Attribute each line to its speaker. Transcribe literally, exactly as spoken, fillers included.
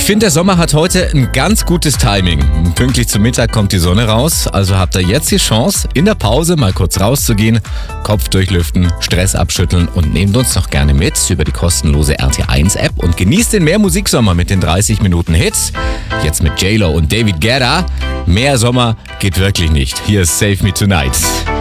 Speaker 1: finde, der Sommer hat heute ein ganz gutes Timing. Pünktlich zum Mittag kommt die Sonne raus, also habt ihr jetzt die Chance, in der Pause mal kurz rauszugehen, Kopf durchlüften, Stress abschütteln und nehmt uns doch gerne mit über die kostenlose R T eins App und genießt den Mehr Musiksommer mit den dreißig Minuten Hits. Jetzt mit J-Lo und David Guetta. Mehr Sommer geht wirklich nicht. Hier ist Save Me Tonight.